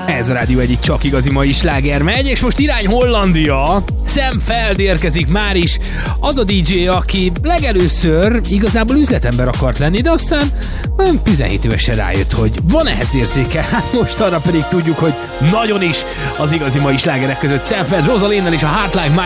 Ez a rádió egyik csak igazi mai sláger megy, és most irány Hollandia. Sam Feld érkezik már is. Az a DJ, aki legelőször igazából üzletember akart lenni, de aztán 17 évesen rájött, hogy van ehhez érzéke. Hát most arra pedig tudjuk, hogy nagyon is az igazi mai slágerek között Sam Feld, Rosalinnel és a Heart Like